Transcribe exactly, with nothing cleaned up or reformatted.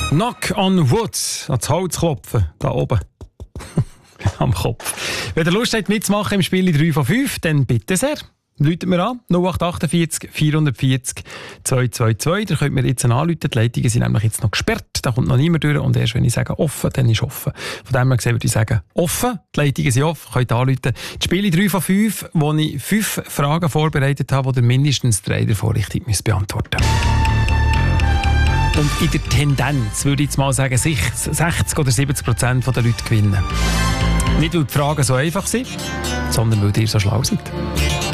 Knock on Wood, ans Holz klopfen, da oben. Am Kopf. Wenn ihr Lust habt mitzumachen im Spiel drei von fünf, dann bitte sehr. Läutet mir an, null acht acht vier vier vier null zwei zwei zwei. Da könnt ihr jetzt anrufen. Die Leitungen sind nämlich jetzt noch gesperrt. Da kommt noch niemand durch. Und erst wenn ich sage offen, dann ist offen. Von dem her gesehen würde ich sagen offen. Die Leitungen sind offen. Könnt anrufen. Die Spiele drei von fünf, wo ich fünf Fragen vorbereitet habe, die ihr mindestens drei davon richtig müsst beantworten müsst. Und in der Tendenz würde ich jetzt mal sagen, sechzig oder siebzig Prozent der Leute gewinnen. Nicht, weil die Fragen so einfach sind, sondern weil ihr so schlau seid.